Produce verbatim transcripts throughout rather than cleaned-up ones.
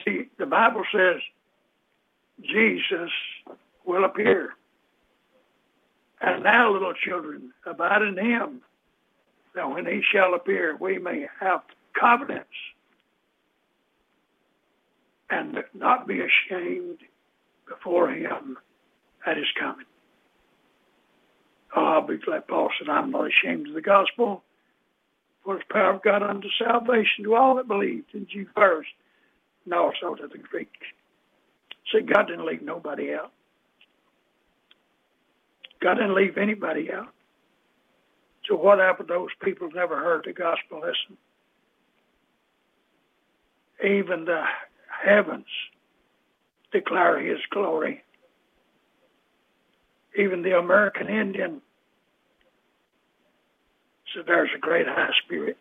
See, the Bible says Jesus will appear. And now, little children, abide in him, that when he shall appear, we may have confidence and not be ashamed before him at his coming. Oh, I'll be glad. Paul said, I'm not ashamed of the gospel, for it's power of God unto salvation to all that believe, to the Jew first, and also to the Greek. See, God didn't leave nobody out. God didn't leave anybody out. So what happened to those people who never heard the gospel? Listen. Even the heavens declare his glory. Even the American Indian said there's a great high spirit.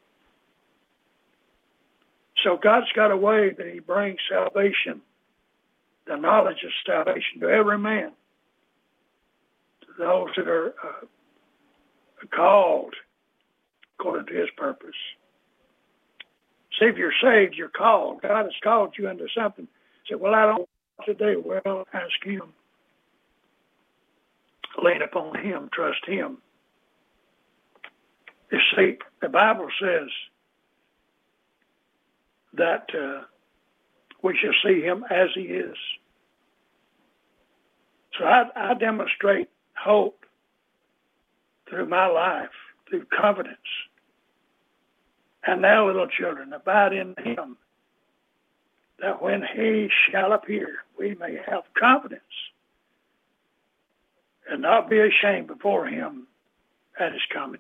So God's got a way that he brings salvation, the knowledge of salvation, to every man, to those that are uh, called according to his purpose. See, if you're saved, you're called. God has called you into something. Say, well, I don't know what to do. Well, ask him. Lean upon him. Trust him. You see, the Bible says that uh, we shall see him as he is. So I, I demonstrate hope through my life, through confidence. And now, little children, abide in him, that when he shall appear, we may have confidence and not be ashamed before him at his coming.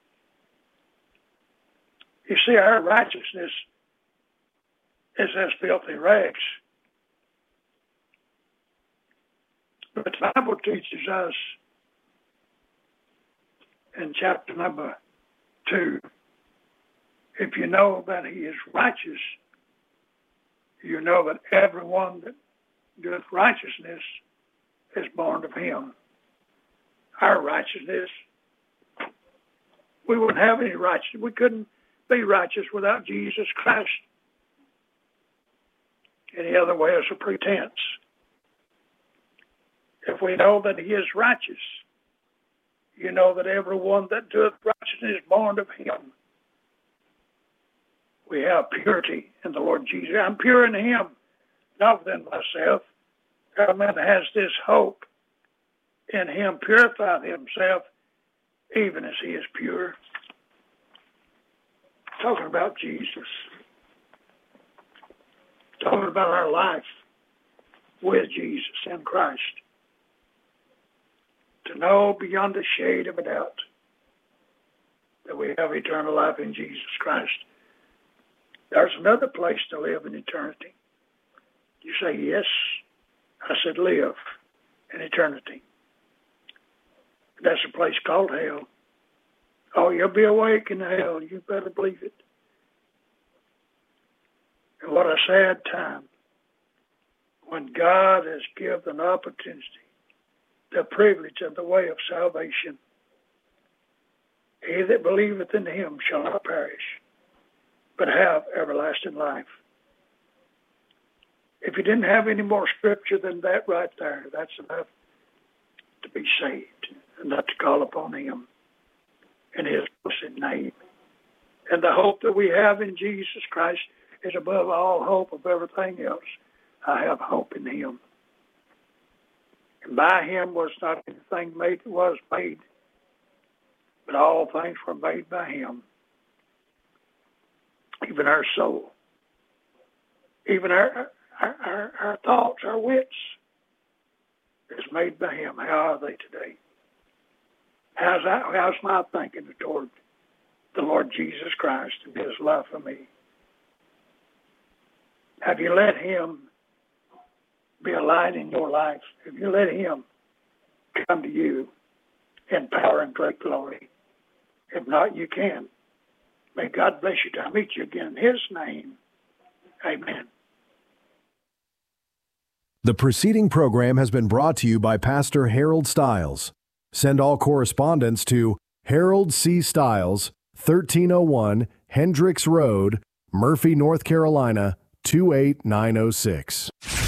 You see, our righteousness is as filthy rags. But the Bible teaches us in chapter number two, if you know that he is righteous, you know that everyone that doeth righteousness is born of him. Our righteousness, we wouldn't have any righteousness. We couldn't be righteous without Jesus Christ. Any other way is a pretense. If we know that he is righteous, you know that everyone that doeth righteousness is born of him. We have purity in the Lord Jesus. I'm pure in him, not within myself. A man has this hope in him, purify himself, even as he is pure. Talking about Jesus. Talking about our life with Jesus in Christ. To know beyond a shade of a doubt that we have eternal life in Jesus Christ. There's another place to live in eternity. You say, yes. I said, live in eternity. That's a place called hell. Oh, you'll be awake in hell. You better believe it. And what a sad time when God has given an opportunity, the privilege of the way of salvation. He that believeth in him shall not perish, but have everlasting life. If you didn't have any more scripture than that right there, that's enough to be saved and not to call upon him in his blessed name. And the hope that we have in Jesus Christ is above all hope of everything else. I have hope in him. And by him was not anything made that was made, but all things were made by him. Even our soul, even our our, our, our thoughts, our wits, is made by him. How are they today? How's, that, how's my thinking toward the Lord Jesus Christ and his love for me? Have you let him be a light in your life? Have you let him come to you in power and great glory? If not, you can. May God bless you till I meet you again in his name. Amen. The preceding program has been brought to you by Pastor Harold Stiles. Send all correspondence to Harold C. Stiles, thirteen oh one Hendricks Road, Murphy, North Carolina, two eight nine oh six.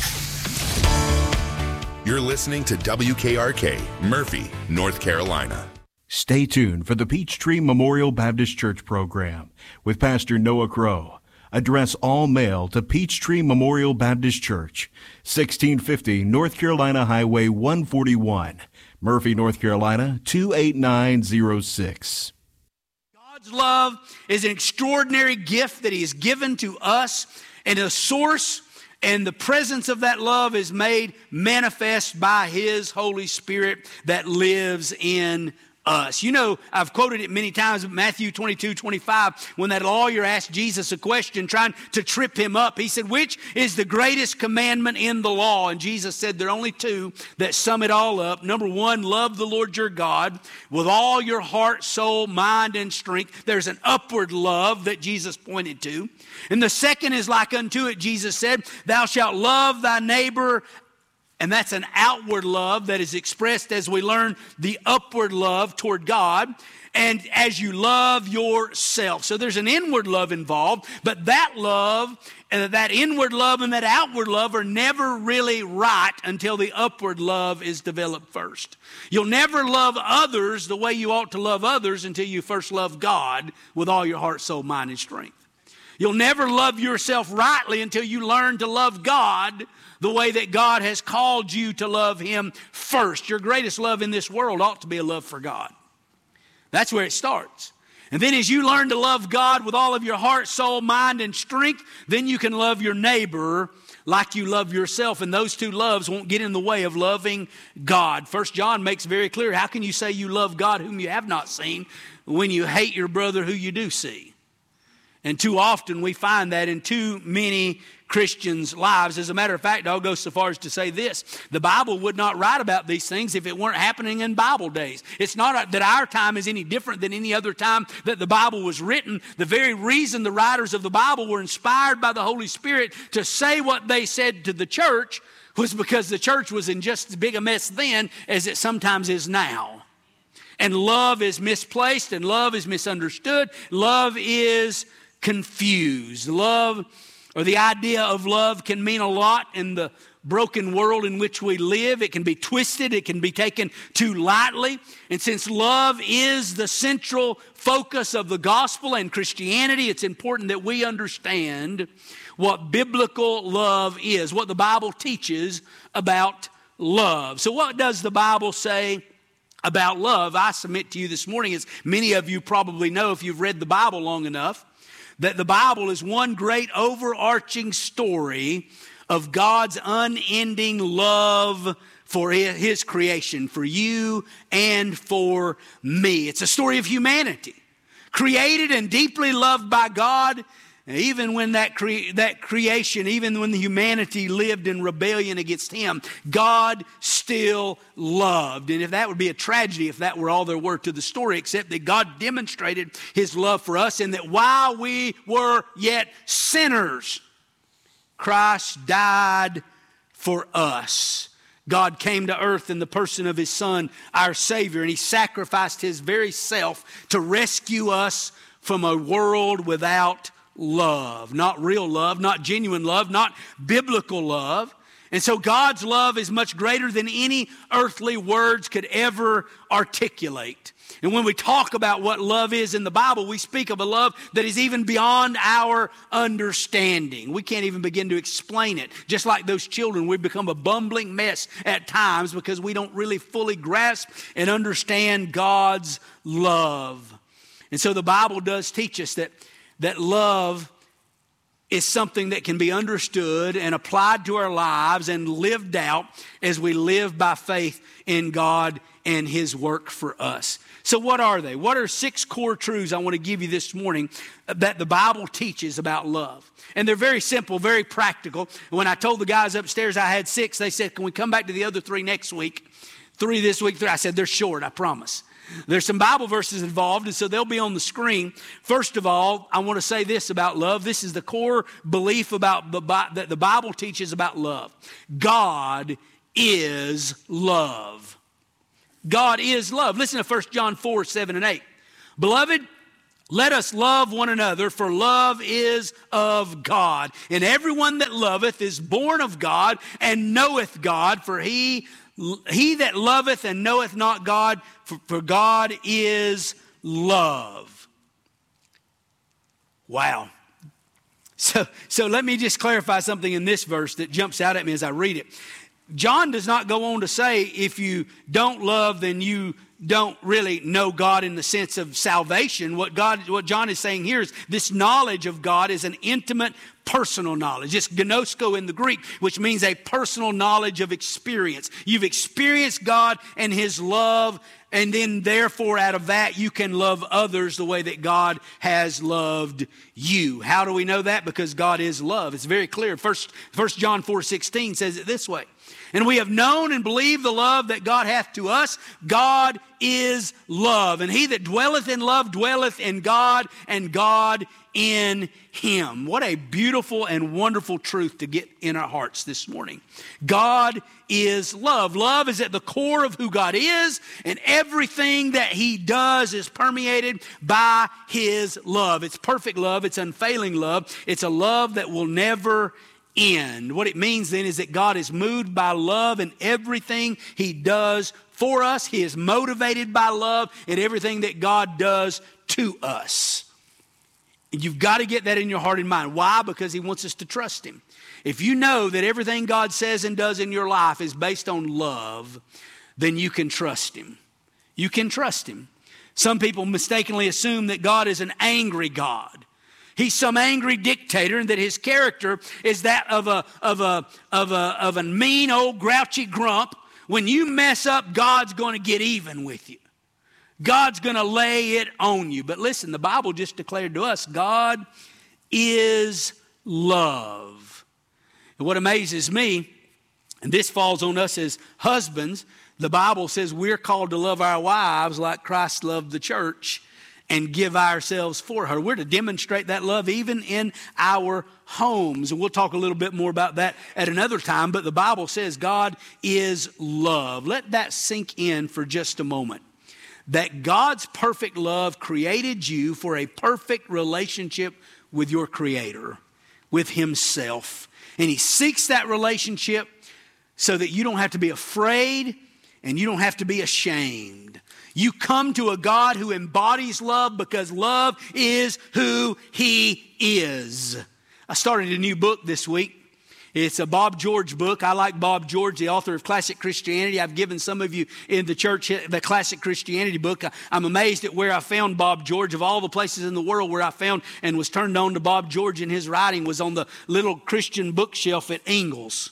You're listening to W K R K, Murphy, North Carolina. Stay tuned for the Peachtree Memorial Baptist Church program with Pastor Noah Crow. Address all mail to Peachtree Memorial Baptist Church, sixteen fifty North Carolina Highway one forty-one, Murphy, North Carolina, two eight nine oh six. God's love is an extraordinary gift that He has given to us, and a source and the presence of that love is made manifest by His Holy Spirit that lives in us. You know, I've quoted it many times, Matthew twenty-two twenty-five, when that lawyer asked Jesus a question trying to trip Him up. He said, which is the greatest commandment in the law? And Jesus said, there are only two that sum it all up. Number one, love the Lord your God with all your heart, soul, mind, and strength. There's an upward love that Jesus pointed to. And the second is like unto it, Jesus said, thou shalt love thy neighbor. And that's an outward love that is expressed as we learn the upward love toward God, and as you love yourself. So there's an inward love involved, but that love, uh, that inward love and that outward love are never really right until the upward love is developed first. You'll never love others the way you ought to love others until you first love God with all your heart, soul, mind, and strength. You'll never love yourself rightly until you learn to love God the way that God has called you to love Him first. Your greatest love in this world ought to be a love for God. That's where it starts. And then as you learn to love God with all of your heart, soul, mind, and strength, then you can love your neighbor like you love yourself. And those two loves won't get in the way of loving God. First John makes very clear, how can you say you love God whom you have not seen when you hate your brother who you do see? And too often we find that in too many Christians' lives. As a matter of fact, I'll go so far as to say this. The Bible would not write about these things if it weren't happening in Bible days. It's not that our time is any different than any other time that the Bible was written. The very reason the writers of the Bible were inspired by the Holy Spirit to say what they said to the church was because the church was in just as big a mess then as it sometimes is now. And love is misplaced, and love is misunderstood. Love is confused. Love, or the idea of love, can mean a lot in the broken world in which we live. It can be twisted. It can be taken too lightly. And since love is the central focus of the gospel and Christianity, it's important that we understand what biblical love is, what the Bible teaches about love. So what does the Bible say about love? I submit to you this morning, as many of you probably know if you've read the Bible long enough, that the Bible is one great overarching story of God's unending love for His creation, for you and for me. It's a story of humanity, created and deeply loved by God. Even when that, cre- that creation, even when the humanity lived in rebellion against Him, God still loved. And if that would be a tragedy if that were all there were to the story, except that God demonstrated His love for us, and that while we were yet sinners, Christ died for us. God came to earth in the person of His Son, our Savior, and He sacrificed His very self to rescue us from a world without love. Not real love, not genuine love, not biblical love. And so God's love is much greater than any earthly words could ever articulate. And when we talk about what love is in the Bible, we speak of a love that is even beyond our understanding. We can't even begin to explain it. Just like those children, we become a bumbling mess at times because we don't really fully grasp and understand God's love. And so the Bible does teach us that that love is something that can be understood and applied to our lives and lived out as we live by faith in God and His work for us. So what are they? What are six core truths I want to give you this morning that the Bible teaches about love? And they're very simple, very practical. When I told the guys upstairs I had six, they said, can we come back to the other three next week? Three this week, three. I said, they're short, I promise. There's some Bible verses involved, and so they'll be on the screen. First of all, I want to say this about love. This is the core belief about the, that the Bible teaches about love. God is love. God is love. Listen to First John four, seven, and eight. Beloved, Let us love one another, for love is of God. And everyone that loveth is born of God and knoweth God, for he, he that loveth and knoweth not God, for, for God is love. Wow. So, so let me just clarify something in this verse that jumps out at me as I read it. John does not go on to say if you don't love, then you don't really know God in the sense of salvation. What God, what John is saying here is this knowledge of God is an intimate, personal knowledge. It's gnosko in the Greek, which means a personal knowledge of experience. You've experienced God and His love, and then therefore out of that you can love others the way that God has loved you. How do we know that? Because God is love. It's very clear. First, First John four sixteen says it this way. And we have known and believed the love that God hath to us. God is love. And he that dwelleth in love dwelleth in God, and God in him. What a beautiful and wonderful truth to get in our hearts this morning. God is love. Love is at the core of who God is, and everything that he does is permeated by his love. It's perfect love. It's unfailing love. It's a love that will never end. What it means then is that God is moved by love in everything he does for us. He is motivated by love in everything that God does to us. And you've got to get that in your heart and mind. Why? Because he wants us to trust him. If you know that everything God says and does in your life is based on love, then you can trust him. You can trust him. Some people mistakenly assume that God is an angry God. He's some angry dictator, and that his character is that of a of a of a of a mean old grouchy grump. When you mess up, God's going to get even with you. God's going to lay it on you. But listen, the Bible just declared to us, God is love. And what amazes me, and this falls on us as husbands, the Bible says we're called to love our wives like Christ loved the church and give ourselves for her. We're to demonstrate that love even in our homes. And we'll talk a little bit more about that at another time. But the Bible says God is love. Let that sink in for just a moment. That God's perfect love created you for a perfect relationship with your Creator, with himself. And he seeks that relationship so that you don't have to be afraid and you don't have to be ashamed. You come to a God who embodies love because love is who he is. I started a new book this week. It's a Bob George book. I like Bob George, the author of Classic Christianity. I've given some of you in the church the Classic Christianity book. I'm amazed at where I found Bob George. Of all the places in the world where I found and was turned on to Bob George and his writing was on the little Christian bookshelf at Ingles,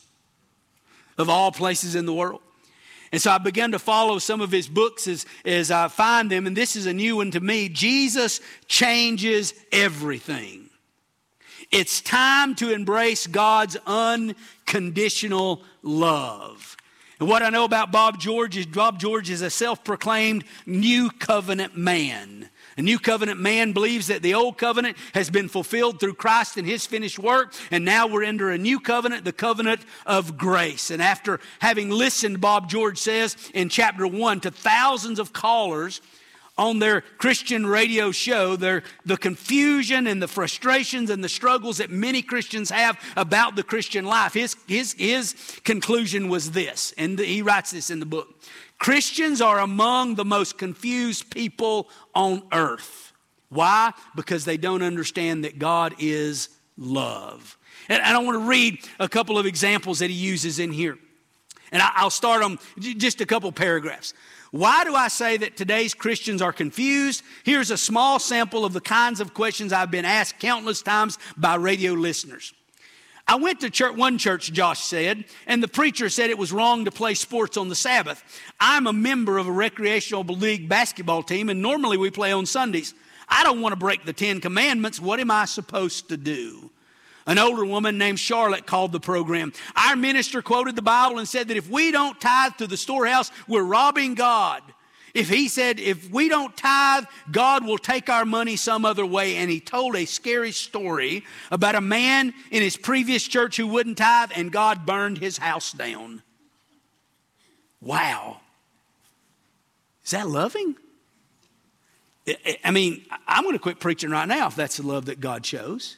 of all places in the world. And so I began to follow some of his books as, as I find them, and this is a new one to me. Jesus Changes Everything. It's time to embrace God's unconditional love. And what I know about Bob George is Bob George is a self-proclaimed new covenant man. A new covenant man believes that the old covenant has been fulfilled through Christ and his finished work, and now we're under a new covenant, the covenant of grace. And after having listened, Bob George says in chapter one, to thousands of callers on their Christian radio show, their, the confusion and the frustrations and the struggles that many Christians have about the Christian life, his, his, his conclusion was this, and he writes this in the book. Christians are among the most confused people on earth. Why? Because they don't understand that God is love. And I want to read a couple of examples that he uses in here. And I'll start on just a couple paragraphs. Why do I say that today's Christians are confused? Here's a small sample of the kinds of questions I've been asked countless times by radio listeners. I went to church, one church, Josh said, and the preacher said it was wrong to play sports on the Sabbath. I'm a member of a recreational league basketball team, and normally we play on Sundays. I don't want to break the Ten Commandments. What am I supposed to do? An older woman named Charlotte called the program. Our minister quoted the Bible and said that if we don't tithe to the storehouse, we're robbing God. If he said, if we don't tithe, God will take our money some other way. And he told a scary story about a man in his previous church who wouldn't tithe, and God burned his house down. Wow. Is that loving? I mean, I'm going to quit preaching right now if that's the love that God shows.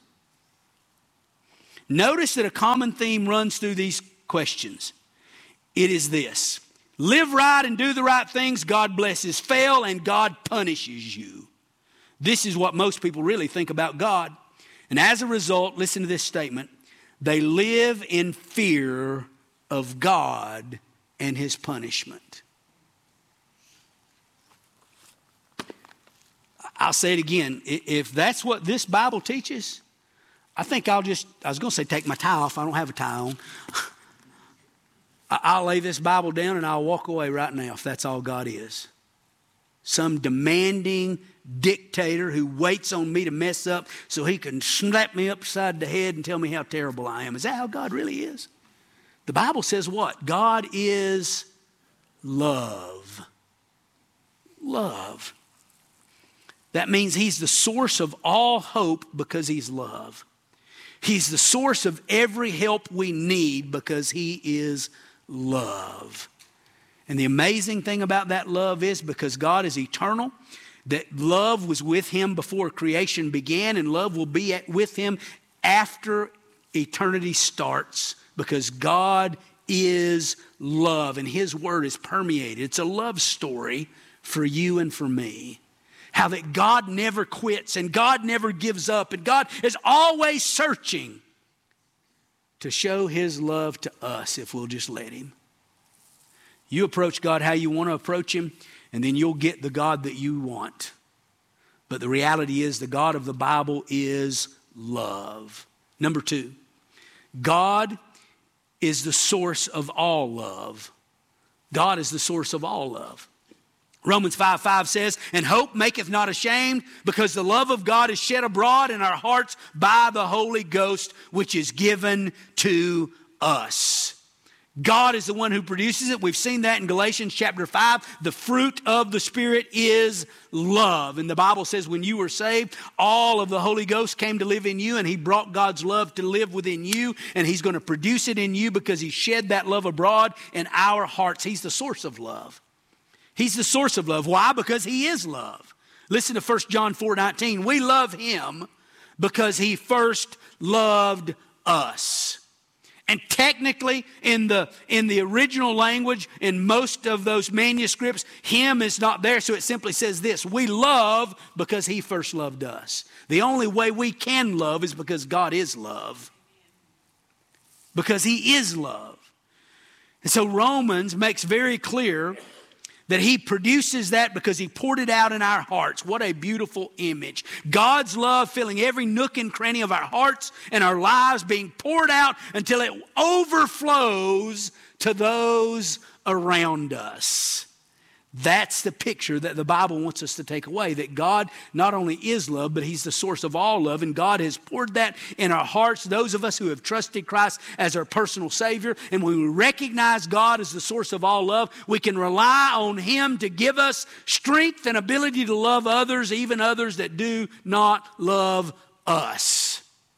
Notice that a common theme runs through these questions. It is this: live right and do the right things, God blesses. Fail and God punishes you. This is what most people really think about God. And as a result, listen to this statement: they live in fear of God and his punishment. I'll say it again. If that's what this Bible teaches, I think I'll just, I was going to say take my tie off. I don't have a tie on. I'll lay this Bible down and I'll walk away right now if that's all God is. Some demanding dictator who waits on me to mess up so he can slap me upside the head and tell me how terrible I am. Is that how God really is? The Bible says what? God is love. Love. That means he's the source of all hope because he's love. He's the source of every help we need because he is love. And the amazing thing about that love is because God is eternal, that love was with him before creation began, and love will be at, with him after eternity starts, because God is love and his word is permeated. It's a love story for you and for me. How that God never quits and God never gives up, and God is always searching to show his love to us if we'll just let him. You approach God how you want to approach him, and then you'll get the God that you want. But the reality is the God of the Bible is love. Number two, God is the source of all love. God is the source of all love. Romans five five says, and hope maketh not ashamed, because the love of God is shed abroad in our hearts by the Holy Ghost, which is given to us. God is the one who produces it. We've seen that in Galatians chapter five. The fruit of the Spirit is love. And the Bible says when you were saved, all of the Holy Ghost came to live in you, and he brought God's love to live within you, and he's going to produce it in you because he shed that love abroad in our hearts. He's the source of love. He's the source of love. Why? Because he is love. Listen to First John four nineteen. We love him because he first loved us. And technically, in the, in the original language, in most of those manuscripts, him is not there. So it simply says this: we love because he first loved us. The only way we can love is because God is love. Because he is love. And so Romans makes very clear that he produces that because he poured it out in our hearts. What a beautiful image. God's love filling every nook and cranny of our hearts and our lives, being poured out until it overflows to those around us. That's the picture that the Bible wants us to take away, that God not only is love, but he's the source of all love, and God has poured that in our hearts, those of us who have trusted Christ as our personal Savior. And when we recognize God as the source of all love, we can rely on him to give us strength and ability to love others, even others that do not love us.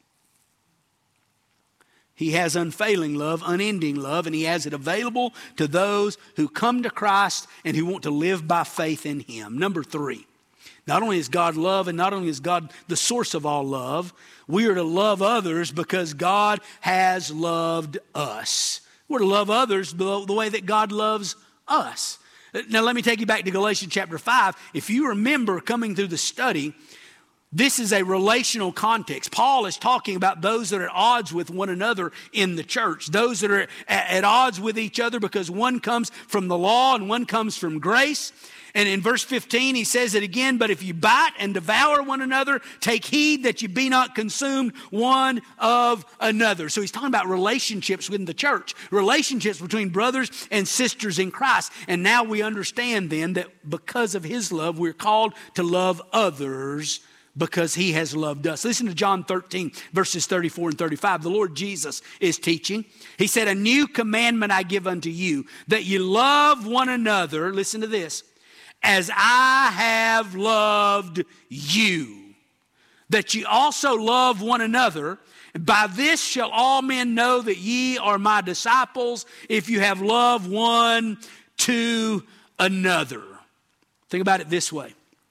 He has unfailing love, unending love, and he has it available to those who come to Christ and who want to live by faith in him. Number three, not only is God love and not only is God the source of all love, we are to love others because God has loved us. We're to love others the, the way that God loves us. Now let me take you back to Galatians chapter five. If you remember coming through the study, this is a relational context. Paul is talking about those that are at odds with one another in the church. Those that are at, at odds with each other because one comes from the law and one comes from grace. And in verse fifteen, he says it again, but if you bite and devour one another, take heed that you be not consumed one of another. So he's talking about relationships within the church, relationships between brothers and sisters in Christ. And now we understand then that because of his love, we're called to love others because he has loved us. Listen to John thirteen, verses thirty-four and thirty-five. The Lord Jesus is teaching. He said, a new commandment I give unto you, that you love one another, listen to this, as I have loved you, that ye also love one another. By this shall all men know that ye are my disciples, if you have love one to another. Think about it this way.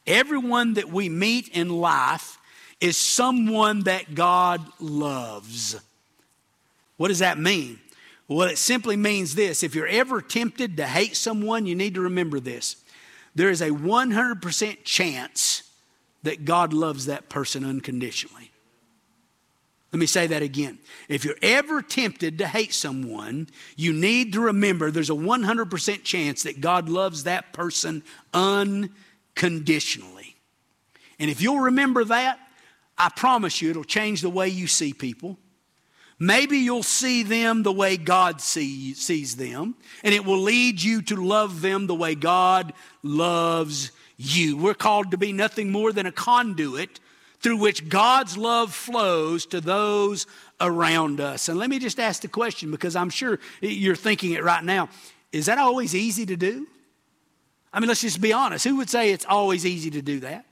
Everyone that we meet in life is someone that God loves. What does that mean? Well, it simply means this. If you're ever tempted to hate someone, you need to remember this. There is a one hundred percent chance that God loves that person unconditionally. Let me say that again. If you're ever tempted to hate someone, you need to remember there's a one hundred percent chance that God loves that person unconditionally. And if you'll remember that, I promise you it'll change the way you see people. Maybe you'll see them the way God see, sees them, and it will lead you to love them the way God loves you. We're called to be nothing more than a conduit through which God's love flows to those around us. And let me just ask the question, because I'm sure you're thinking it right now. Is that always easy to do? I mean, let's just be honest. Who would say it's always easy to do that?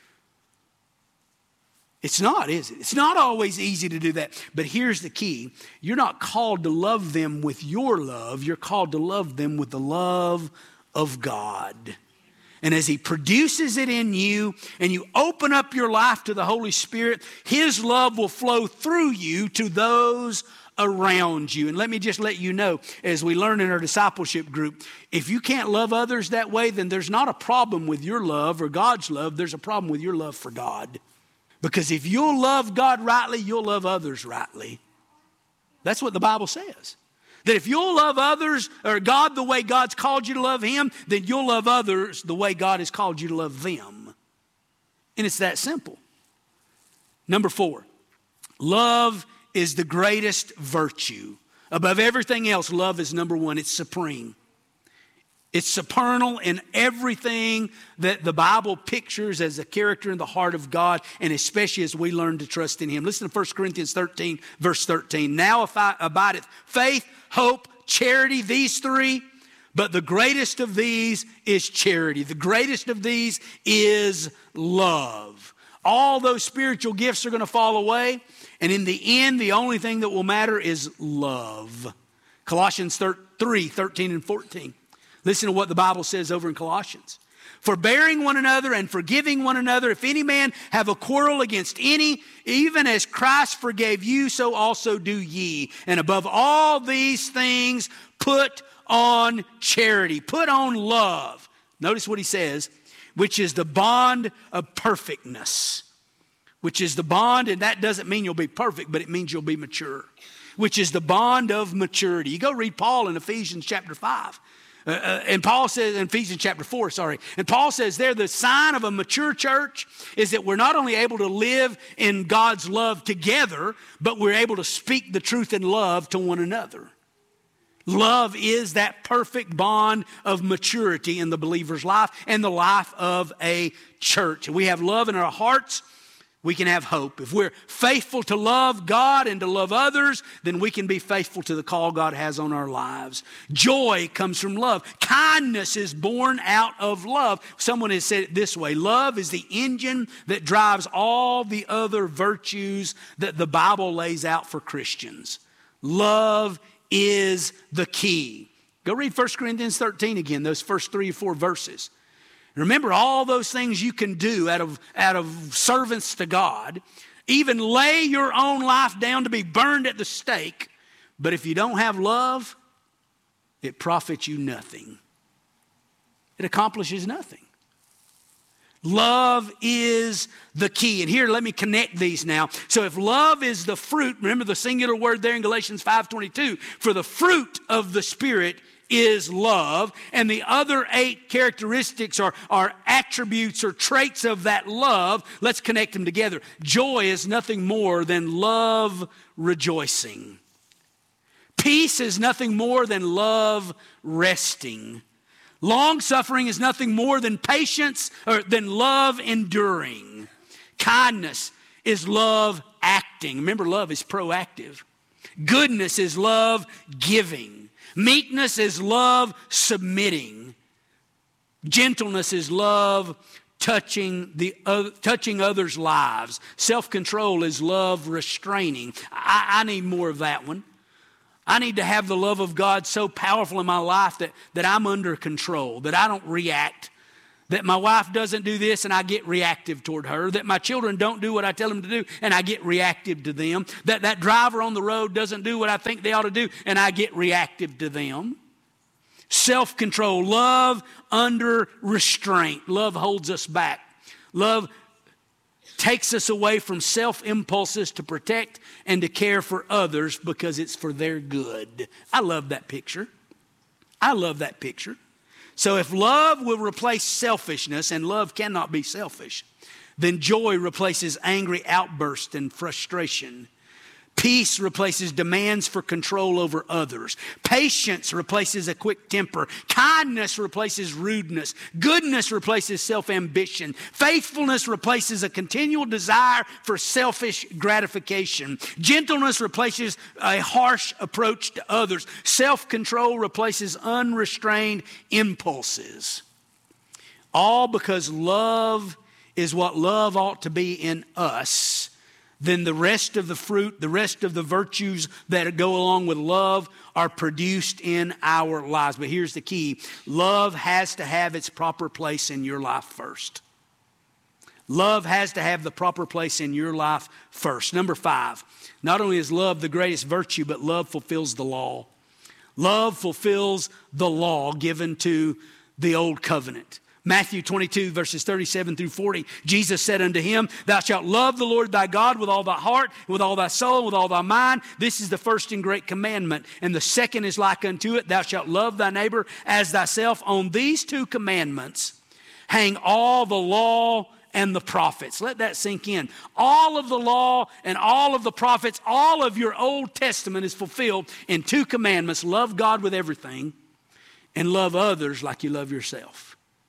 It's not, is it? It's not always easy to do that. But here's the key. You're not called to love them with your love. You're called to love them with the love of God. And as He produces it in you and you open up your life to the Holy Spirit, His love will flow through you to those around you. And let me just let you know, as we learn in our discipleship group, if you can't love others that way, then there's not a problem with your love or God's love. There's a problem with your love for God. Because if you'll love God rightly, you'll love others rightly. That's what the Bible says. That if you'll love others or God the way God's called you to love Him, then you'll love others the way God has called you to love them. And it's that simple. Number four, love is the greatest virtue. Above everything else, love is number one. It's supreme. It's supernal in everything that the Bible pictures as a character in the heart of God, and especially as we learn to trust in Him. Listen to First Corinthians thirteen, verse thirteen. Now if I abideth faith, hope, charity, these three, but the greatest of these is charity. The greatest of these is love. All those spiritual gifts are going to fall away, and in the end, the only thing that will matter is love. Colossians three, thirteen and fourteen. Listen to what the Bible says over in Colossians. Forbearing one another and forgiving one another, if any man have a quarrel against any, even as Christ forgave you, so also do ye. And above all these things, put on charity, put on love. Notice what he says, which is the bond of perfectness. Which is the bond, and that doesn't mean you'll be perfect, but it means you'll be mature. Which is the bond of maturity. You go read Paul in Ephesians chapter five. Uh, uh, and Paul says, in Ephesians chapter four, sorry. And Paul says there, the sign of a mature church is that we're not only able to live in God's love together, but we're able to speak the truth in love to one another. Love is that perfect bond of maturity in the believer's life and the life of a church. If we have love in our hearts, we can have hope. If we're faithful to love God and to love others, then we can be faithful to the call God has on our lives. Joy comes from love. Kindness is born out of love. Someone has said it this way: love is the engine that drives all the other virtues that the Bible lays out for Christians. Love is the key. Go read First Corinthians thirteen again, those first three or four verses. Remember all those things you can do out of, out of servants to God. Even lay your own life down to be burned at the stake. But if you don't have love, it profits you nothing. It accomplishes nothing. Love is the key. And here, let me connect these now. So if love is the fruit, remember the singular word there in Galatians five twenty-two, for the fruit of the Spirit is love, and the other eight characteristics or, or attributes or traits of that love, let's connect them together. Joy is nothing more than love rejoicing. Peace is nothing more than love resting. Long-suffering is nothing more than patience or than love enduring. Kindness is love acting. Remember, love is proactive. Goodness is love giving. Meekness is love submitting. Gentleness is love touching the uh, touching others' lives. Self-control is love restraining. I, I need more of that one. I need to have the love of God so powerful in my life that, that I'm under control, that I don't react, That my wife doesn't do this and I get reactive toward her. That my children don't do what I tell them to do and I get reactive to them. That that driver on the road doesn't do what I think they ought to do and I get reactive to them. Self-control, love under restraint. Love holds us back. Love takes us away from self-impulses to protect and to care for others because it's for their good. I love that picture. I love that picture. So if love will replace selfishness, and love cannot be selfish, then joy replaces angry outburst and frustration. Peace replaces demands for control over others. Patience replaces a quick temper. Kindness replaces rudeness. Goodness replaces self-ambition. Faithfulness replaces a continual desire for selfish gratification. Gentleness replaces a harsh approach to others. Self-control replaces unrestrained impulses. All because love is what love ought to be in us. Then the rest of the fruit, the rest of the virtues that go along with love are produced in our lives. But here's the key. Love has to have its proper place in your life first. Love has to have the proper place in your life first. Number five, not only is love the greatest virtue, but love fulfills the law. Love fulfills the law given to the old covenant. Matthew twenty-two, verses thirty-seven through forty, Jesus said unto him, Thou shalt love the Lord thy God with all thy heart, with all thy soul, with all thy mind. This is the first and great commandment. And the second is like unto it, Thou shalt love thy neighbor as thyself. On these two commandments hang all the law and the prophets. Let that sink in. All of the law and all of the prophets, all of your Old Testament is fulfilled in two commandments. Love God with everything and love others like you love yourself.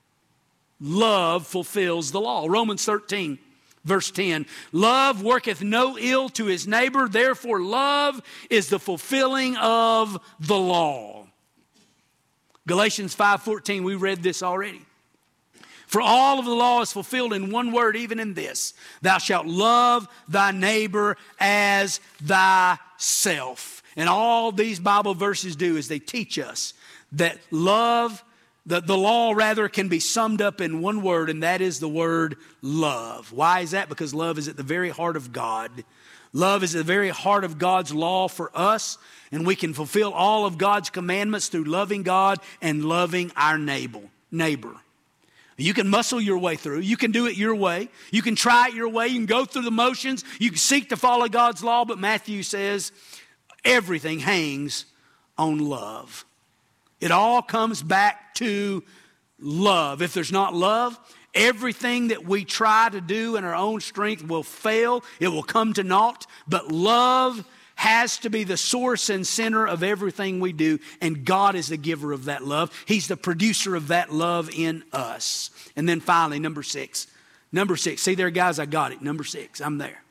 Love fulfills the law. Romans thirteen, verse ten. Love worketh no ill to his neighbor. Therefore, love is the fulfilling of the law. Galatians five fourteen, we read this already. For all of the law is fulfilled in one word, even in this. Thou shalt love thy neighbor as thyself. And all these Bible verses do is they teach us that love The, the law, rather, can be summed up in one word, and that is the word love. Why is that? Because love is at the very heart of God. Love is at the very heart of God's law for us, and we can fulfill all of God's commandments through loving God and loving our neighbor. neighbor. You can muscle your way through. You can do it your way. You can try it your way. You can go through the motions. You can seek to follow God's law, but Matthew says everything hangs on love. It all comes back to love. If there's not love, everything that we try to do in our own strength will fail. It will come to naught. But love has to be the source and center of everything we do. And God is the giver of that love. He's the producer of that love in us. And then finally, number six. Number six. See there, guys, I got it. Number six. I'm there.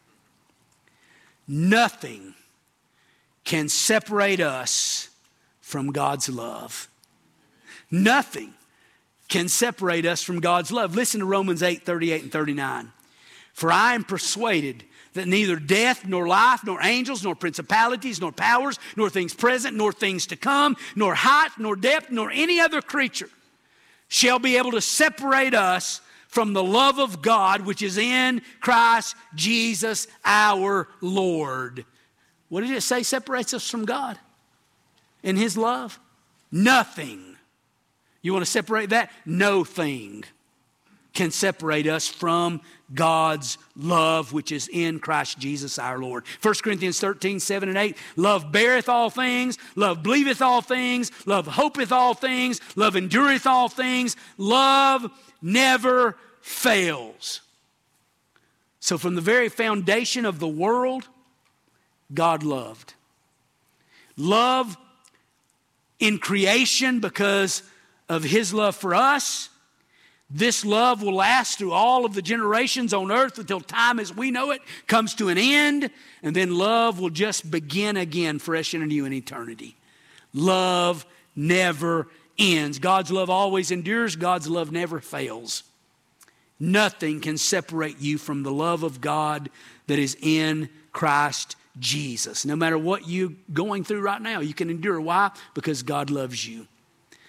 Nothing can separate us from God's love. Nothing can separate us from God's love. Listen to Romans eight, thirty-eight and thirty-nine. For I am persuaded that neither death, nor life, nor angels, nor principalities, nor powers, nor things present, nor things to come, nor height, nor depth, nor any other creature shall be able to separate us from the love of God which is in Christ Jesus our Lord. What did it say separates us from God? In His love? Nothing. You want to separate that? No thing can separate us from God's love which is in Christ Jesus our Lord. First Corinthians thirteen, seven and eight. Love beareth all things. Love believeth all things. Love hopeth all things. Love endureth all things. Love never fails. So from the very foundation of the world, God loved. Love in creation because of His love for us. This love will last through all of the generations on earth until time as we know it comes to an end. And then love will just begin again, fresh and anew in eternity. Love never ends. God's love always endures. God's love never fails. Nothing can separate you from the love of God that is in Christ Jesus. No matter what you're going through right now, you can endure. Why? Because God loves you.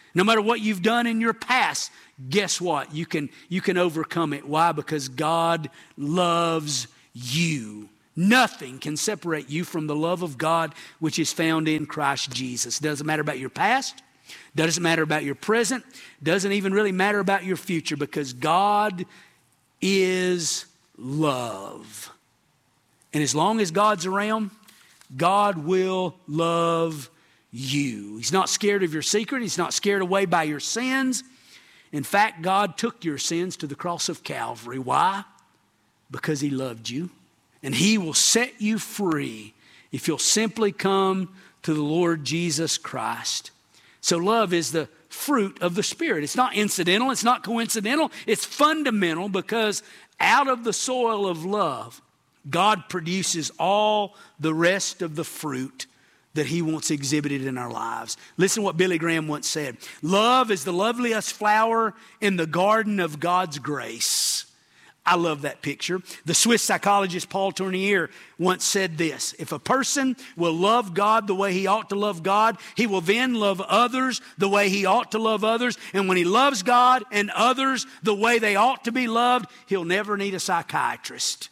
No matter what you've done in your past, guess what? You can, you can overcome it. Why? Because God loves you. Nothing can separate you from the love of God which is found in Christ Jesus. Doesn't matter about your past. Doesn't matter about your present. Doesn't even really matter about your future, because God is love. And as long as God's around, God will love you. He's not scared of your secret. He's not scared away by your sins. In fact, God took your sins to the cross of Calvary. Why? Because He loved you. And He will set you free if you'll simply come to the Lord Jesus Christ. So love is the fruit of the Spirit. It's not incidental. It's not coincidental. It's fundamental, because out of the soil of love, God produces all the rest of the fruit that He wants exhibited in our lives. Listen to what Billy Graham once said. Love is the loveliest flower in the garden of God's grace. I love that picture. The Swiss psychologist Paul Tournier once said this: if a person will love God the way he ought to love God, he will then love others the way he ought to love others. And when he loves God and others the way they ought to be loved, he'll never need a psychiatrist.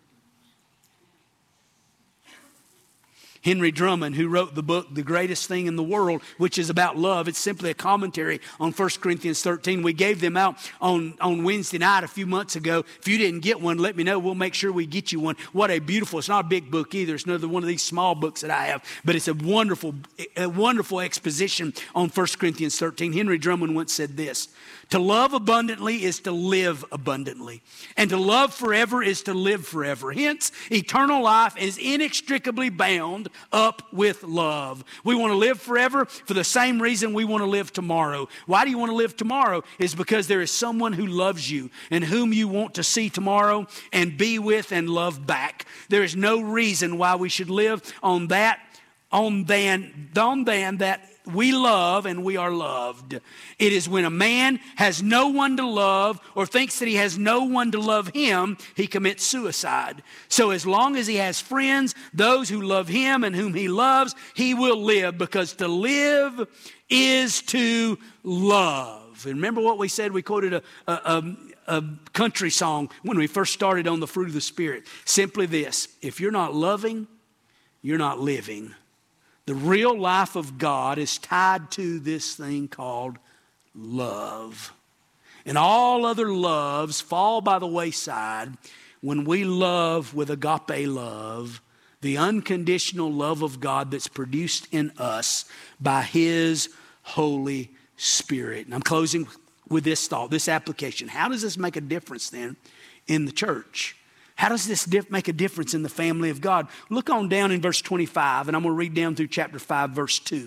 Henry Drummond, who wrote the book, The Greatest Thing in the World, which is about love. It's simply a commentary on First Corinthians thirteen. We gave them out on, on Wednesday night a few months ago. If you didn't get one, let me know. We'll make sure we get you one. What a beautiful, it's not a big book either. It's another one of these small books that I have. But it's a wonderful, a wonderful exposition on First Corinthians thirteen. Henry Drummond once said this: to love abundantly is to live abundantly. And to love forever is to live forever. Hence, eternal life is inextricably bound up with love. We want to live forever for the same reason we want to live tomorrow. Why do you want to live tomorrow? Is because there is someone who loves you and whom you want to see tomorrow and be with and love back. There is no reason why we should live on that, on than, on than that we love and we are loved. It is when a man has no one to love or thinks that he has no one to love him, he commits suicide. So as long as he has friends, those who love him and whom he loves, he will live, because to live is to love. And remember what we said? We quoted a, a, a, a country song when we first started on the fruit of the Spirit. Simply this: if you're not loving, you're not living. The real life of God is tied to this thing called love. And all other loves fall by the wayside when we love with agape love, the unconditional love of God that's produced in us by His Holy Spirit. And I'm closing with this thought, this application. How does this make a difference then in the church? How does this diff- make a difference in the family of God? Look on down in verse twenty-five, and I'm going to read down through chapter five, verse two,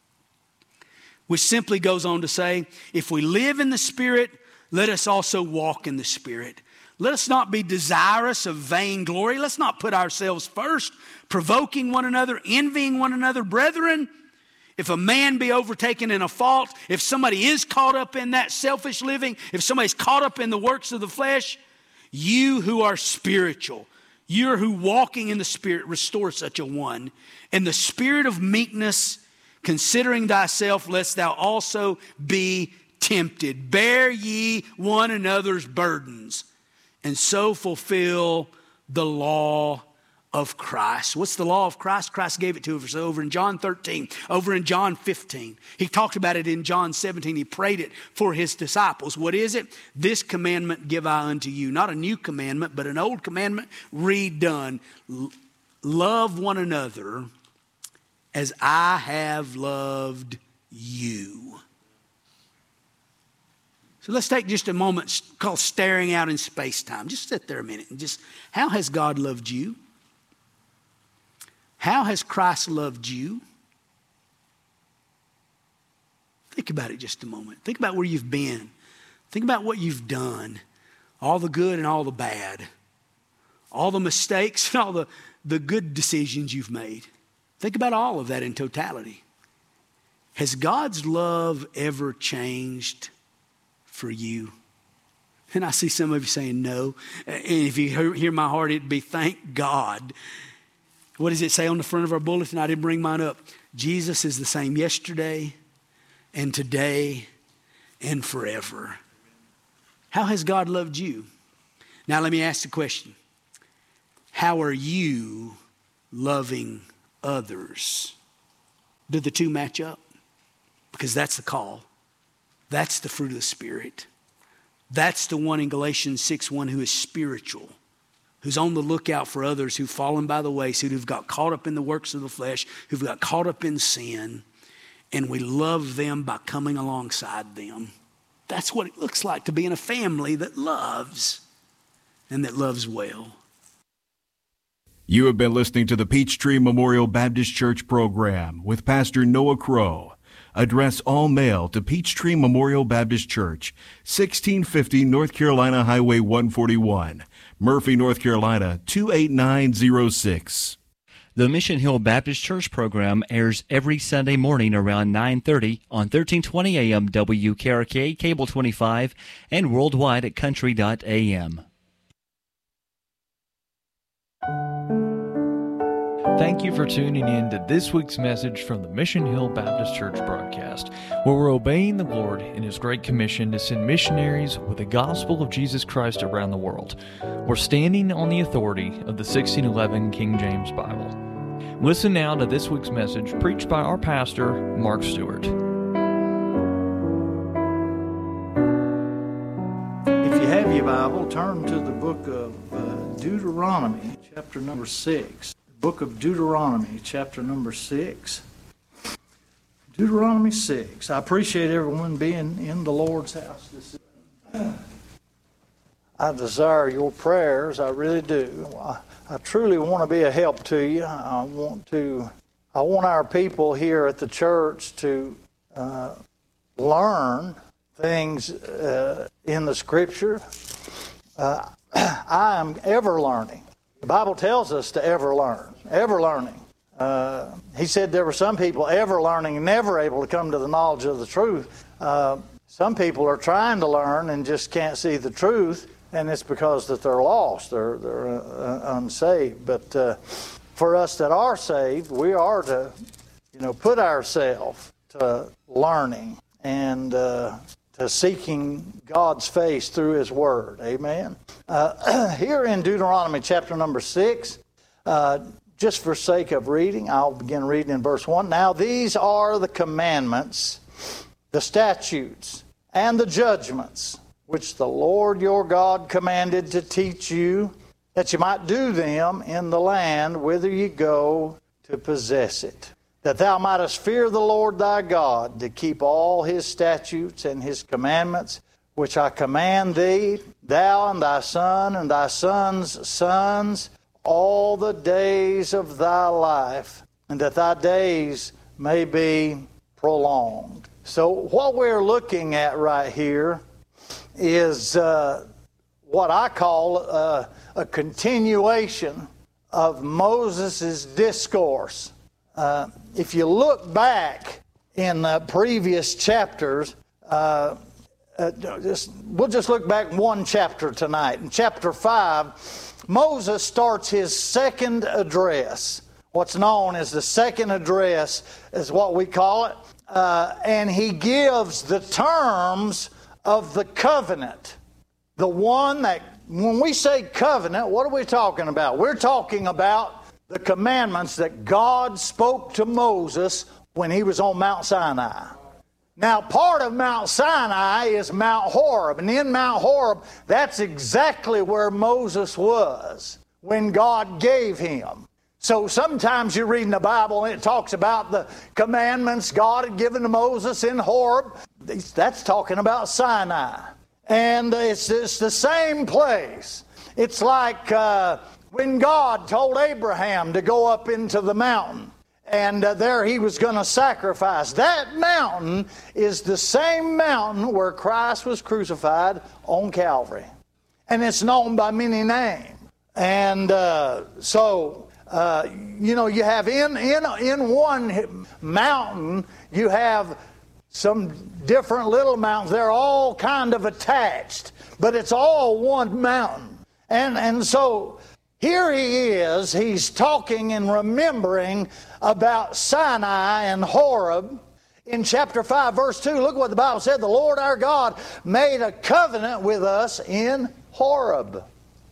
which simply goes on to say, if we live in the Spirit, let us also walk in the Spirit. Let us not be desirous of vainglory. Let's not put ourselves first, provoking one another, envying one another. Brethren, if a man be overtaken in a fault, if somebody is caught up in that selfish living, if somebody's caught up in the works of the flesh, you who are spiritual, you who walking in the Spirit, restore such a one. And the spirit of meekness, considering thyself, lest thou also be tempted. Bear ye one another's burdens, and so fulfill the law of Christ. What's the law of Christ? Christ gave it to us over in John thirteen, over in John fifteen. He talked about it in John seventeen. He prayed it for His disciples. What is it? This commandment give I unto you. Not a new commandment, but an old commandment redone. L- love one another as I have loved you. So let's take just a moment called staring out in space-time. Just sit there a minute and just, how has God loved you? How has Christ loved you? Think about it just a moment. Think about where you've been. Think about what you've done. All the good and all the bad. All the mistakes and all the, the good decisions you've made. Think about all of that in totality. Has God's love ever changed for you? And I see some of you saying no. And if you hear my heart, it'd be thank God. What does it say on the front of our bulletin? I didn't bring mine up. Jesus is the same yesterday, and today and forever. How has God loved you? Now let me ask the question. How are you loving others? Do the two match up? Because that's the call. That's the fruit of the Spirit. That's the one in Galatians six one who is spiritual, who's on the lookout for others who've fallen by the wayside, who've got caught up in the works of the flesh, who've got caught up in sin, and we love them by coming alongside them. That's what it looks like to be in a family that loves and that loves well. You have been listening to the Peachtree Memorial Baptist Church program with Pastor Noah Crow. Address all mail to Peachtree Memorial Baptist Church, sixteen fifty North Carolina Highway one forty-one, Murphy, North Carolina two eight nine zero six. The Mission Hill Baptist Church program airs every Sunday morning around nine thirty on thirteen twenty A M W K R K, Cable twenty-five, and worldwide at country dot A M. Thank you for tuning in to this week's message from the Mission Hill Baptist Church broadcast, where we're obeying the Lord in His great commission to send missionaries with the gospel of Jesus Christ around the world. We're standing on the authority of the sixteen eleven King James Bible. Listen now to this week's message preached by our pastor, Mark Stewart. If you have your Bible, turn to the book of uh, Deuteronomy, chapter number six. Book of Deuteronomy, chapter number six. Deuteronomy six. I appreciate everyone being in the Lord's house this evening. I desire your prayers, I really do. I, I truly want to be a help to you. I want to. I want our people here at the church to uh, learn things uh, in the Scripture. Uh, I am ever learning. The Bible tells us to ever learn, ever learning. Uh, he said there were some people ever learning, never able to come to the knowledge of the truth. Uh, some people are trying to learn and just can't see the truth, and it's because that they're lost, they're, they're uh, unsaved. But uh, for us that are saved, we are to, you know, put ourselves to learning and uh, to seeking God's face through His Word. Amen. Uh, here in Deuteronomy chapter number six, uh, just for sake of reading, I'll begin reading in verse one. Now these are the commandments, the statutes, and the judgments, which the Lord your God commanded to teach you, that you might do them in the land whither ye go to possess it, that thou mightest fear the Lord thy God, to keep all His statutes and His commandments, which I command thee, thou and thy son and thy son's sons, all the days of thy life, and that thy days may be prolonged. So what we're looking at right here is uh, what I call uh, a continuation of Moses' discourse. Uh, if you look back in the previous chapters, uh, uh, just, we'll just look back one chapter tonight. In chapter five, Moses starts his second address. What's known as the second address is what we call it. Uh, and he gives the terms of the covenant. The one that, when we say covenant, what are we talking about? We're talking about the commandments that God spoke to Moses when he was on Mount Sinai. Now, part of Mount Sinai is Mount Horeb. And in Mount Horeb, that's exactly where Moses was when God gave him. So sometimes you read in the Bible and it talks about the commandments God had given to Moses in Horeb. That's talking about Sinai. And it's, it's the same place. It's like uh, when God told Abraham to go up into the mountain. And uh, there he was going to sacrifice. That mountain is the same mountain where Christ was crucified on Calvary. And it's known by many names. And uh, so... Uh, you know, you have in, in, in one mountain, you have some different little mountains. They're all kind of attached, but it's all one mountain. And, and so here he is, he's talking and remembering about Sinai and Horeb in chapter five, verse two, look what the Bible said. The Lord our God made a covenant with us in Horeb.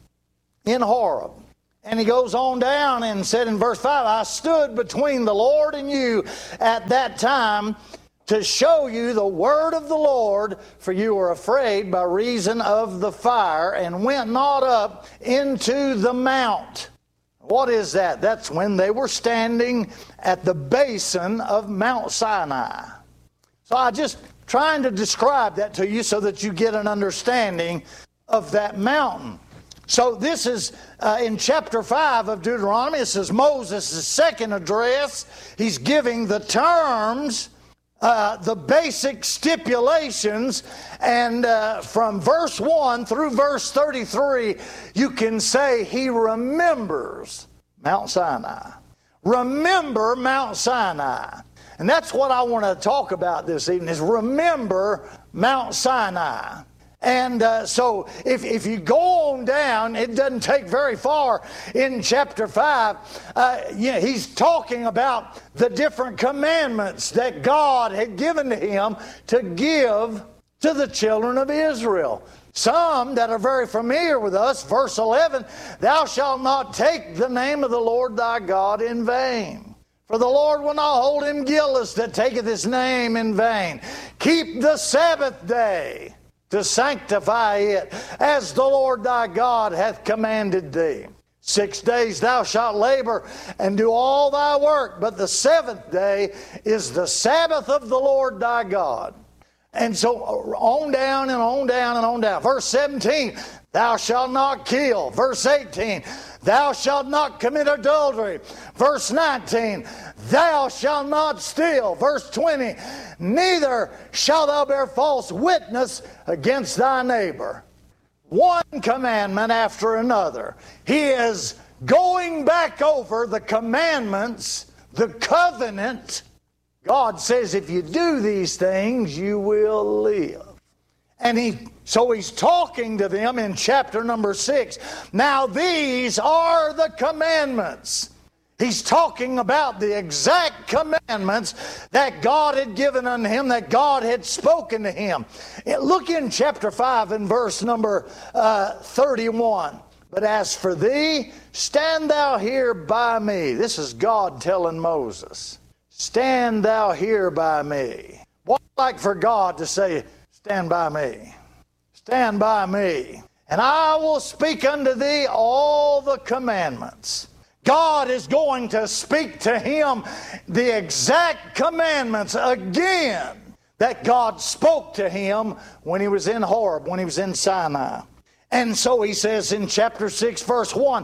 In Horeb. And he goes on down and said in verse five, I stood between the Lord and you at that time to show you the word of the Lord, for you were afraid by reason of the fire, and went not up into the mount. What is that? That's when they were standing at the basin of Mount Sinai. So I just trying to describe that to you so that you get an understanding of that mountain. So this is uh, in chapter five of Deuteronomy. This is Moses' second address. He's giving the terms, uh, the basic stipulations, and uh, from verse one through verse thirty-three, you can say he remembers Mount Sinai. Remember Mount Sinai. And that's what I want to talk about this evening, is remember Mount Sinai. And uh, so if, if you go on down, it doesn't take very far in chapter five. Uh, you know, he's talking about the different commandments that God had given to him to give to the children of Israel. Some that are very familiar with us, verse eleven, thou shalt not take the name of the Lord thy God in vain. For the Lord will not hold him guiltless that taketh his name in vain. Keep the Sabbath day to sanctify it, as the Lord thy God hath commanded thee. Six days thou shalt labor and do all thy work, but the seventh day is the Sabbath of the Lord thy God. And so on down and on down and on down. Verse seventeen, thou shalt not kill. Verse eighteen, thou shalt not commit adultery. Verse nineteen, thou shalt not steal. Verse twenty, neither shalt thou bear false witness against thy neighbor. One commandment after another. He is going back over the commandments, the covenant. God says if you do these things, you will live. And he, so he's talking to them in chapter number six. Now these are the commandments. He's talking about the exact commandments that God had given unto him, that God had spoken to him. Look in chapter five and verse number uh, thirty-one. But as for thee, stand thou here by me. This is God telling Moses. Stand thou here by me. What I'd like for God to say, stand by me. Stand by me. And I will speak unto thee all the commandments. God is going to speak to him the exact commandments again that God spoke to him when he was in Horeb, when he was in Sinai. And so he says in chapter six, verse one,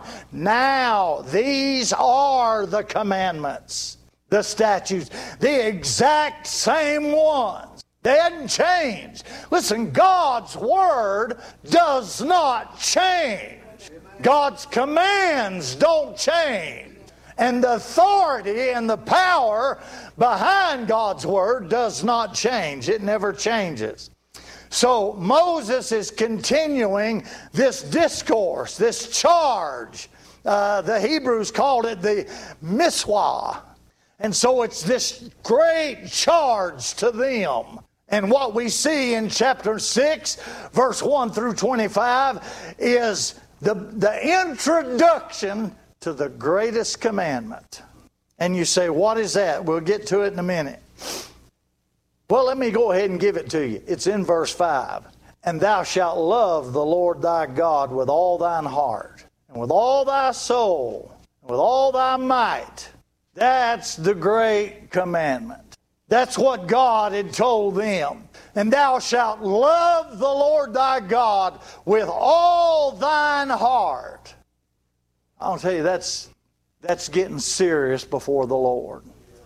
now these are the commandments, the statutes, the exact same ones. They hadn't changed. Listen, God's word does not change. God's commands don't change. And the authority and the power behind God's word does not change. It never changes. So Moses is continuing this discourse, this charge. Uh, the Hebrews called it the Miswah. And so it's this great charge to them. And what we see in chapter six, verse one through twenty-five, is the, the introduction to the greatest commandment. And you say, what is that? We'll get to it in a minute. Well, let me go ahead and give it to you. It's in verse five. And thou shalt love the Lord thy God with all thine heart, and with all thy soul, and with all thy might. That's the great commandment. That's what God had told them. And thou shalt love the Lord thy God with all thine heart. I'll tell you, that's, that's getting serious before the Lord.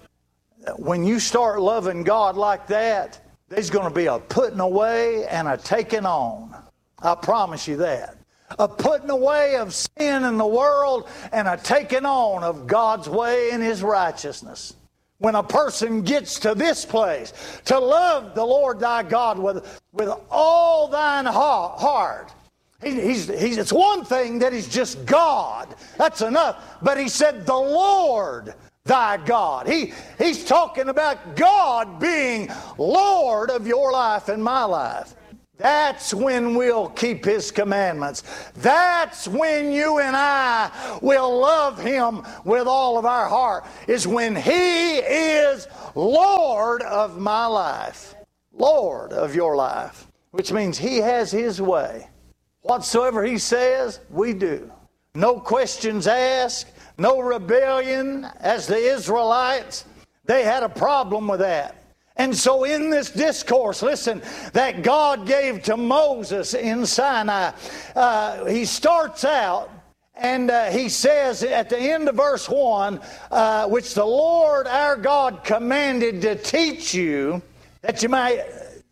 When you start loving God like that, there's going to be a putting away and a taking on. I promise you that. A putting away of sin in the world and a taking on of God's way and his righteousness. When a person gets to this place, to love the Lord thy God with, with all thine heart. He, he's, he's, it's one thing that he's just God. That's enough. But he said, the Lord thy God. He, he's talking about God being Lord of your life and my life. That's when we'll keep His commandments. That's when you and I will love Him with all of our heart, is when He is Lord of my life. Lord of your life. Which means He has His way. Whatsoever He says, we do. No questions asked, no rebellion as the Israelites. They had a problem with that. And so in this discourse, listen, that God gave to Moses in Sinai, uh, he starts out and uh, he says at the end of verse one, uh, which the Lord our God commanded to teach you, that you might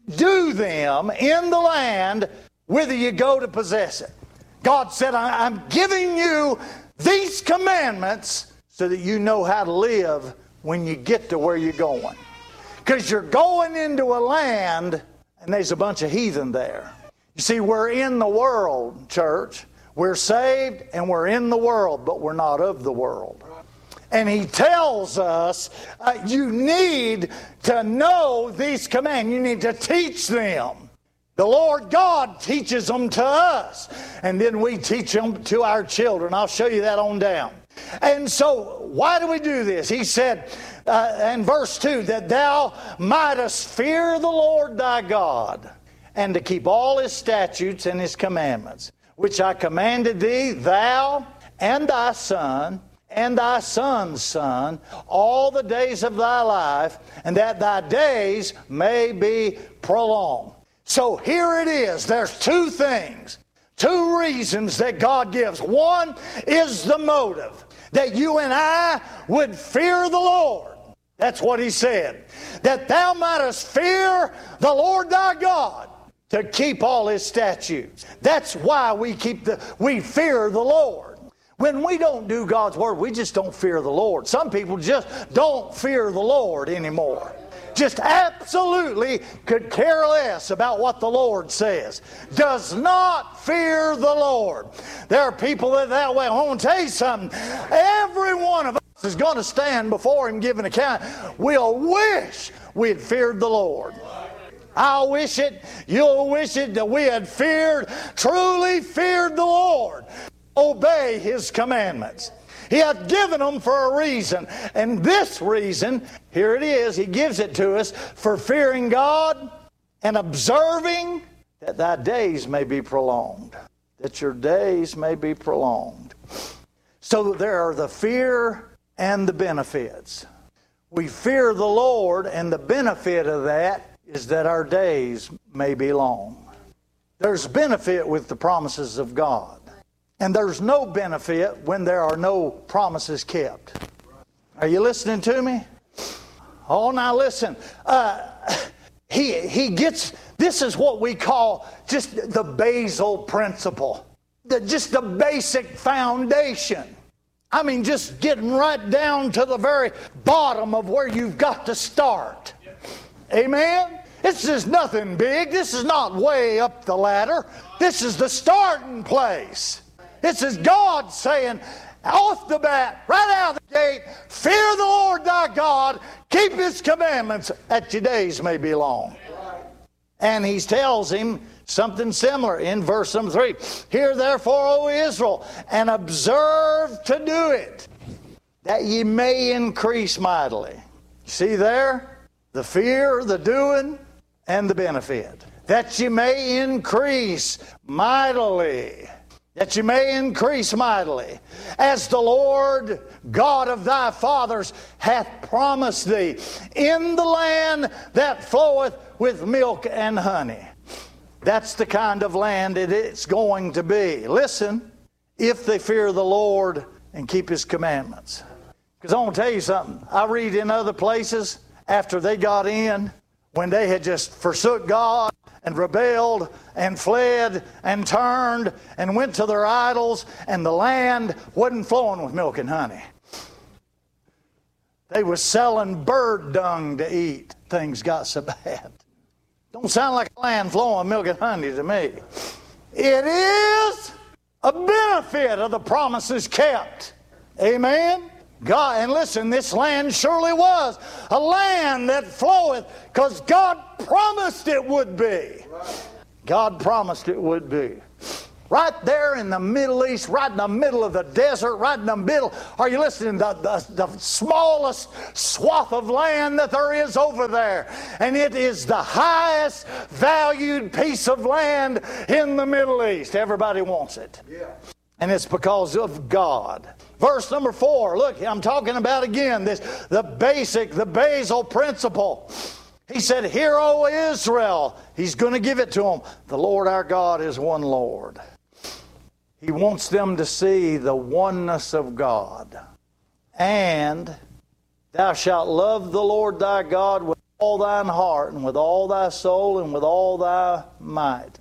do them in the land whither you go to possess it. God said, I'm giving you these commandments so that you know how to live when you get to where you're going. Because you're going into a land and there's a bunch of heathen there. You see, we're in the world, church. We're saved and we're in the world, but we're not of the world. And He tells us uh, you need to know these commands. You need to teach them. The Lord God teaches them to us. And then we teach them to our children. I'll show you that on down. And so, why do we do this? He said uh, in verse two, that thou mightest fear the Lord thy God, and to keep all His statutes and His commandments, which I commanded thee, thou and thy son, and thy son's son, all the days of thy life, and that thy days may be prolonged. So here it is. There's two things, two reasons that God gives. One is the motive, that you and I would fear the Lord. That's what He said. That thou mightest fear the Lord thy God, to keep all His statutes. That's why we keep the we fear the Lord. When we don't do God's word, we just don't fear the Lord. Some people just don't fear the Lord anymore. Just absolutely could care less about what the Lord says. Does not fear the Lord. There are people that that way. I want to tell you something. Every one of us is going to stand before Him giving account. We'll wish we had feared the Lord. I'll wish it. You'll wish it that we had feared, truly feared the Lord. Obey His commandments. He hath given them for a reason. And this reason, here it is, He gives it to us for fearing God and observing that thy days may be prolonged. That your days may be prolonged. So there are the fear and the benefits. We fear the Lord, and the benefit of that is that our days may be long. There's benefit with the promises of God. And there's no benefit when there are no promises kept. Are you listening to me? Oh, now listen. Uh, he, he gets, this is what we call just the basal principle. The, just the basic foundation. I mean, just getting right down to the very bottom of where you've got to start. Amen? This is nothing big. This is not way up the ladder. This is the starting place. This is God saying, off the bat, right out of the gate, fear the Lord thy God, keep His commandments, that your days may be long. And He tells him something similar in verse number three. Hear therefore, O Israel, and observe to do it, that ye may increase mightily. See there? The fear, the doing, and the benefit. That ye may increase mightily. That you may increase mightily, as the Lord God of thy fathers hath promised thee, in the land that floweth with milk and honey. That's the kind of land it is going to be. Listen, if they fear the Lord and keep His commandments. Because I want to tell you something. I read in other places, after they got in, when they had just forsook God, and rebelled and fled and turned and went to their idols, and the land wasn't flowing with milk and honey. They was selling bird dung to eat. Things got so bad. Don't sound like a land flowing with milk and honey to me. It is a benefit of the promises kept. Amen? God, and listen, this land surely was a land that floweth, because God promised it would be. God promised it would be. Right there in the Middle East, right in the middle of the desert, right in the middle, are you listening? The, the, the smallest swath of land that there is over there. And it is the highest valued piece of land in the Middle East. Everybody wants it. Yeah. And it's because of God. Verse number four, look, I'm talking about again this the basic, the basal principle. He said, "Hear, O Israel." He's going to give it to them. The Lord our God is one Lord. He wants them to see the oneness of God. And thou shalt love the Lord thy God with all thine heart and with all thy soul and with all thy might.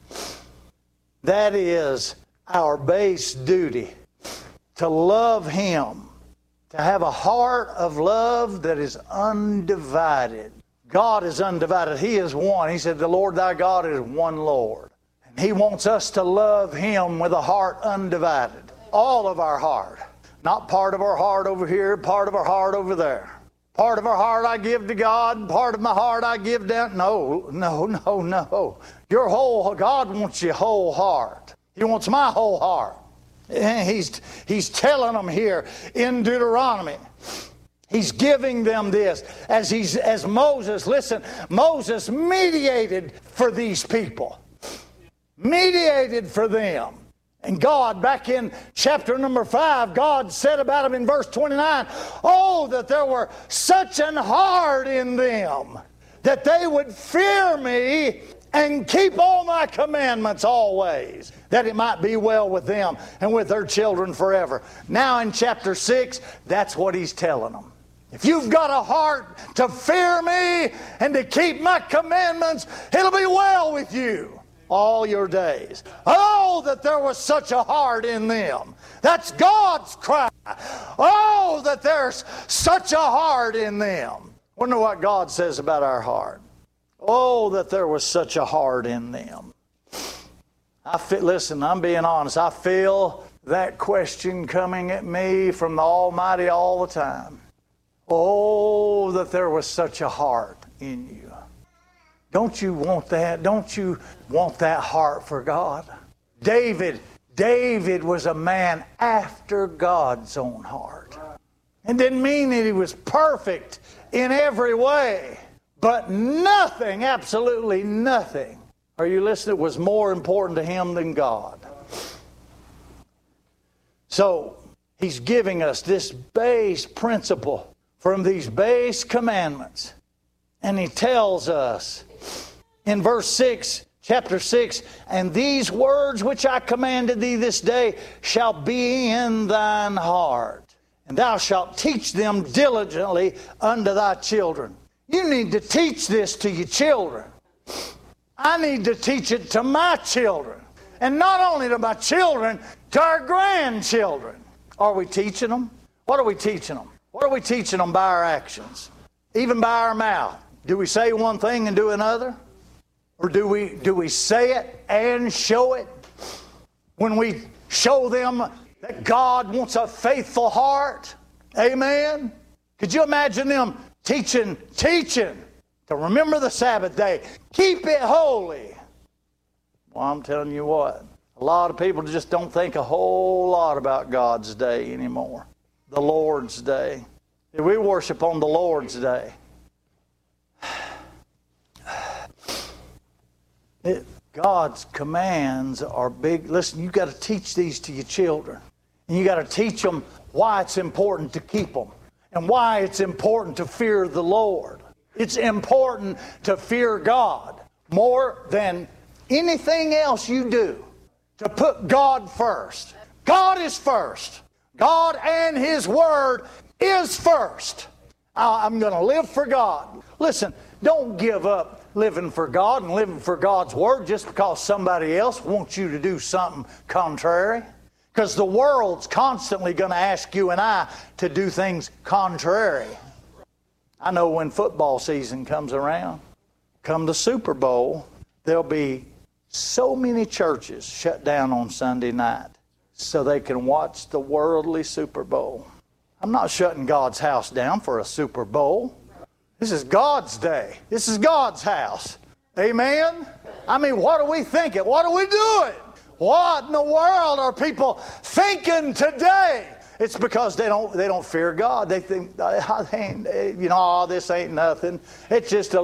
That is our base duty, to love Him, to have a heart of love that is undivided. God is undivided. He is one. He said, the Lord thy God is one Lord. And He wants us to love Him with a heart undivided. All of our heart. Not part of our heart over here, part of our heart over there. Part of our heart I give to God, part of my heart I give down. No, no, no, no. Your whole, God wants your whole heart. He wants my whole heart. And he's, he's telling them here in Deuteronomy. He's giving them this as he's as Moses. Listen, Moses mediated for these people. Mediated for them. And God, back in chapter number five, God said about them in verse twenty-nine, "Oh, that there were such an heart in them, that they would fear me and keep all my commandments always, that it might be well with them and with their children forever." Now in chapter six, that's what he's telling them. If you've got a heart to fear me and to keep my commandments, it'll be well with you all your days. Oh, that there was such a heart in them. That's God's cry. Oh, that there's such a heart in them. Wonder what God says about our heart. Oh, that there was such a heart in them. I feel, listen, I'm being honest. I feel that question coming at me from the Almighty all the time. Oh, that there was such a heart in you. Don't you want that? Don't you want that heart for God? David, David was a man after God's own heart. It didn't mean that he was perfect in every way. But nothing, absolutely nothing, are you listening, was more important to him than God. So, he's giving us this base principle from these base commandments. And he tells us in verse six, chapter six, "And these words which I commanded thee this day shall be in thine heart, and thou shalt teach them diligently unto thy children." You need to teach this to your children. I need to teach it to my children. And not only to my children, to our grandchildren. Are we teaching them? What are we teaching them? What are we teaching them by our actions? Even by our mouth. Do we say one thing and do another? Or do we, do we say it and show it? When we show them that God wants a faithful heart. Amen? Could you imagine them Teaching, teaching to remember the Sabbath day. Keep it holy. Well, I'm telling you what. A lot of people just don't think a whole lot about God's day anymore. The Lord's day. We worship on the Lord's day. It, God's commands are big. Listen, you've got to teach these to your children. And you got to teach them why it's important to keep them. And why it's important to fear the Lord. It's important to fear God more than anything else you do. To put God first. God is first. God and His Word is first. I'm going to live for God. Listen, don't give up living for God and living for God's Word just because somebody else wants you to do something contrary. Because the world's constantly going to ask you and I to do things contrary. I know when football season comes around, come the Super Bowl, there'll be so many churches shut down on Sunday night so they can watch the worldly Super Bowl. I'm not shutting God's house down for a Super Bowl. This is God's day. This is God's house. Amen? I mean, what are we thinking? What are we doing? What in the world are people thinking today? It's because they don't they don't fear God. They think, you know, oh, this ain't nothing. It's just a